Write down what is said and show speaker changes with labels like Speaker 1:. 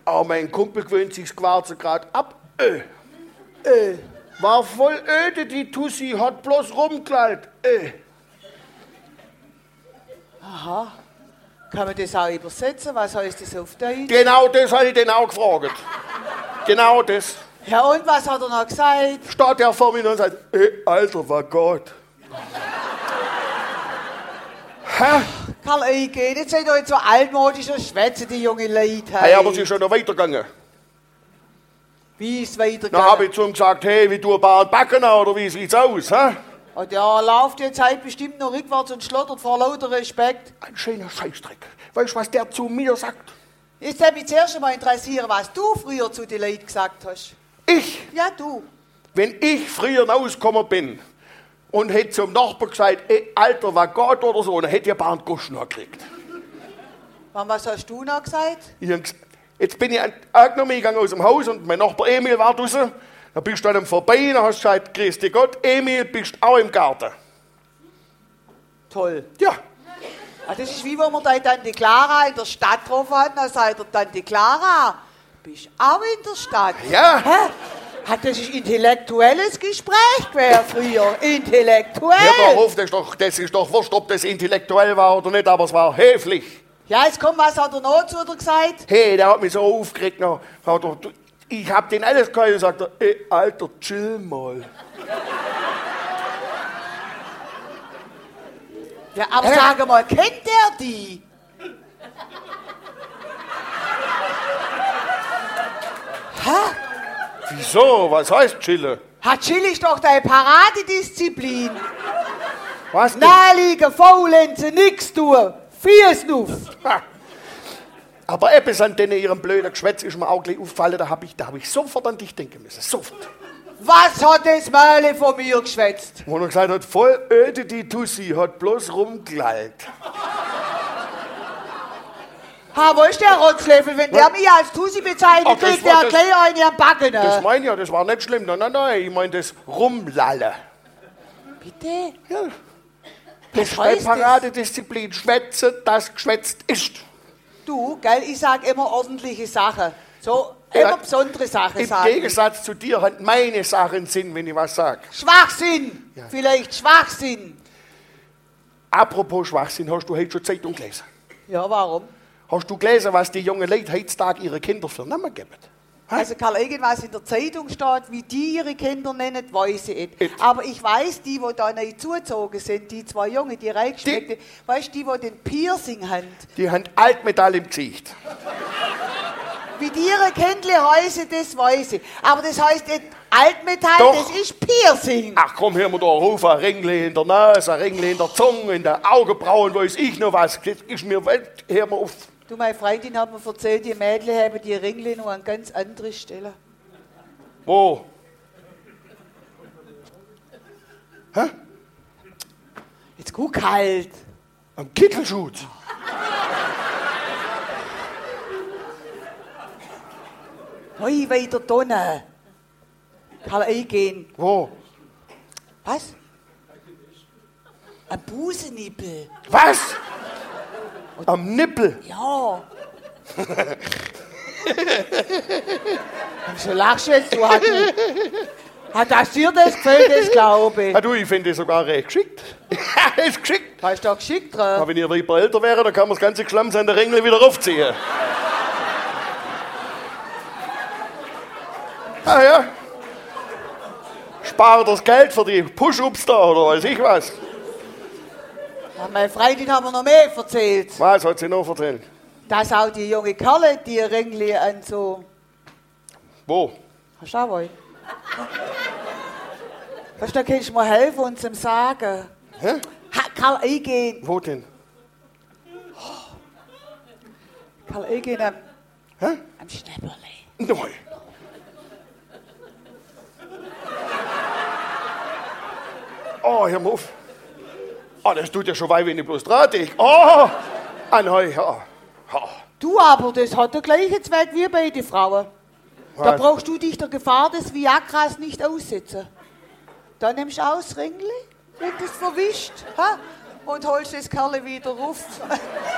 Speaker 1: Aber mein Kumpel gewöhnt sich das Quarze grad ab. War voll öde, die Tussi, hat bloß rumgeklallt.
Speaker 2: Aha. Kann man das auch übersetzen? Was heißt das auf Deutsch?
Speaker 1: Genau das habe ich den auch gefragt. Genau das.
Speaker 2: Ja, und was hat er noch gesagt?
Speaker 1: Steht er vor mir und sagt, Alter, war Gott. Hä?
Speaker 2: Karl Eugen, jetzt seid ihr jetzt so altmodisch und schwätzen die jungen Leute.
Speaker 1: Hey, aber sie ist schon noch weitergegangen.
Speaker 2: Wie ist es weitergegangen?
Speaker 1: Dann habe ich zu ihm gesagt, hey, wie du ein paar Backen oder wie sieht's aus? Hä?
Speaker 2: Und der läuft jetzt halt bestimmt noch rückwärts und schlottert vor lauter Respekt.
Speaker 1: Ein schöner Scheißdreck. Weißt du, was der zu mir sagt?
Speaker 2: Jetzt würde mich zuerst einmal interessieren, was du früher zu den Leuten gesagt hast.
Speaker 1: Ich?
Speaker 2: Ja, du.
Speaker 1: Wenn ich früher rausgekommen bin und hätte zum Nachbarn gesagt, Alter, war Gott oder so, dann hätte ich ein paar Guschen gekriegt.
Speaker 2: Was hast du noch gesagt?
Speaker 1: Jetzt bin ich irgendwann gegangen aus dem Haus und mein Nachbar Emil war draußen. Da bist du an ihm vorbei und hast gesagt, grüß dich Gott, Emil, bist auch im Garten.
Speaker 2: Toll.
Speaker 1: Ja.
Speaker 2: Das ist wie wenn wir da Tante Clara in der Stadt getroffen haben, dann sagt der Tante Clara, bist auch in der Stadt?
Speaker 1: Ja.
Speaker 2: Hä? Das ist intellektuelles Gespräch gewesen früher. Intellektuell.
Speaker 1: Ja, doch, das ist doch wurscht, ob das intellektuell war oder nicht, aber es war höflich.
Speaker 2: Ja, jetzt komm, was hat er noch zu dir gesagt?
Speaker 1: Hey, der hat mich so aufgeregt. Ich hab den alles gehört und sagt, Alter, chill mal.
Speaker 2: Ja, aber sag mal, kennt der die? Hä?
Speaker 1: Wieso? Was heißt chillen?
Speaker 2: Chill ist doch deine Paradedisziplin.
Speaker 1: Was denn?
Speaker 2: Naheliegen, faulenzen, nix tun. Fiesnuff.
Speaker 1: Aber etwas an denen ihrem blöden Geschwätz ist mir auch gleich aufgefallen, da hab ich sofort an dich denken müssen. Sofort.
Speaker 2: Was hat das Mähle von mir geschwätzt?
Speaker 1: Wo er gesagt hat, voll öde die Tussi, hat bloß rumglallt.
Speaker 2: Wo ist der Rotzlöffel? Wenn der mich als Tussi bezeichnet, kriegt der gleich eine am Backen.
Speaker 1: Das meine ich ja, das war nicht schlimm. Nein, ich meine das Rumlallen.
Speaker 2: Bitte?
Speaker 1: Ja. Das ist bei Paradedisziplin. Schwätzen, das geschwätzt ist.
Speaker 2: Du, gell, ich sag immer ordentliche Sachen. So, immer besondere Sachen sagen.
Speaker 1: Im Gegensatz zu dir hat meine Sachen Sinn, wenn ich was sage.
Speaker 2: Schwachsinn! Ja. Vielleicht Schwachsinn.
Speaker 1: Apropos Schwachsinn, hast du heute schon Zeitung gelesen?
Speaker 2: Ja, warum?
Speaker 1: Hast du gelesen, was die jungen Leute heutzutage ihre Kinder für Namen geben?
Speaker 2: Also Karl, irgendwas in der Zeitung steht, wie die ihre Kinder nennen, weiß ich nicht. Aber ich weiß, die da neu zugezogen sind, die zwei Jungen, die reingeschmeckten, weißt du, die den Piercing haben?
Speaker 1: Die haben Altmetall im Gesicht.
Speaker 2: Wie die ihre Kindle heißen, das weiß ich. Aber das heißt nicht Altmetall,
Speaker 1: Doch.
Speaker 2: Das ist Piercing.
Speaker 1: Ach komm, hör mal da ruf, ein Ringli in der Nase, ein Ringli in der Zunge, in der Augenbrauen, weiß ich noch was. Das ist mir Welt, hör mal auf.
Speaker 2: Du, meine Freundin hat mir erzählt, die Mädchen haben die Ringli noch an ganz andere Stellen.
Speaker 1: Wo? Hä?
Speaker 2: Jetzt guck halt.
Speaker 1: Am Kittelschutz.
Speaker 2: Hoi, weiter Donne. Karl Eugen.
Speaker 1: Wo?
Speaker 2: Was? Ein Busennippel.
Speaker 1: Was? Am Nippel?
Speaker 2: Ja. Wieso lachst du jetzt? Hat das dir das gefällt, das glaube ich.
Speaker 1: Ja, du, ich finde das sogar recht geschickt. Ja, ist geschickt.
Speaker 2: Hast du da geschickt dran?
Speaker 1: Aber wenn ihr lieber älter wäre, dann kann man das ganze Geschlamms an der Ringel wieder raufziehen. Ah ja. Spart das Geld für die Push-Ups da oder weiß ich was.
Speaker 2: Ja, meine Freundin hat mir noch mehr erzählt.
Speaker 1: Was hat sie noch erzählt?
Speaker 2: Dass auch die junge Kerle die Ringli an so...
Speaker 1: Wo?
Speaker 2: Hast du auch was? Weißt du, da kannst du mir helfen und zum Sagen.
Speaker 1: Hä?
Speaker 2: Karl Eugen.
Speaker 1: Wo denn?
Speaker 2: Karl Eugen am Schnäpperle.
Speaker 1: Nein. Oh, hör mal auf. Oh, das tut ja schon weh, wenn ich bloß dran denke. Oh, nein, ja.
Speaker 2: Du aber, das hat der gleiche Zweck wie bei den Frauen.
Speaker 1: Was?
Speaker 2: Da brauchst du dich der Gefahr des Viagras nicht aussetzen. Da nimmst du aus Ringli, wenn du es verwischt, und holst das Kerle wieder rauf.